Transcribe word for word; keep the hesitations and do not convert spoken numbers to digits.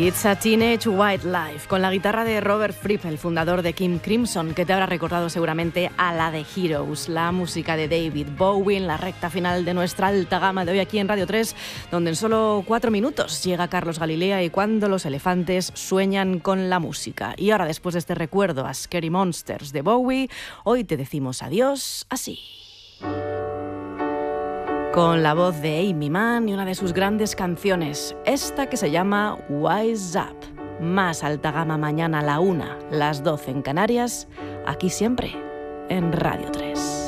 It's a Teenage Wildlife, con la guitarra de Robert Fripp, el fundador de King Crimson, que te habrá recordado seguramente a la de Heroes, la música de David Bowie en la recta final de nuestra alta gama de hoy aquí en Radio tres, donde en solo cuatro minutos llega Carlos Galilea y cuando los elefantes sueñan con la música. Y ahora, después de este recuerdo a Scary Monsters de Bowie, hoy te decimos adiós así. Con la voz de Amy Mann y una de sus grandes canciones, esta que se llama Wise Up. Más alta gama mañana a la una, las doce en Canarias, aquí siempre, en Radio tres.